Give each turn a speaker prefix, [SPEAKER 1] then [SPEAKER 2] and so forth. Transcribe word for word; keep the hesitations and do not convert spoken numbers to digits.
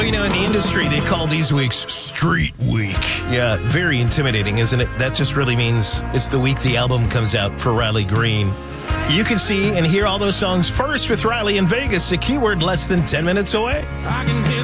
[SPEAKER 1] you know, in the industry, they call these weeks Street Week. Yeah, very intimidating, isn't it? That just really means it's the week the album comes out for Riley Green. You can see and hear all those songs first with Riley in Vegas, a keyword less than ten minutes away.
[SPEAKER 2] I can hear